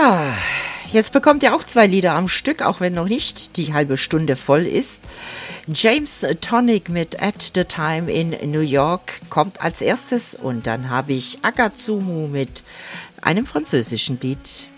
Ja, jetzt bekommt ihr auch 2 Lieder am Stück, auch wenn noch nicht die halbe Stunde voll ist. James Tonic mit At the Time in New York kommt als erstes und dann habe ich Agazumu mit einem französischen Lied.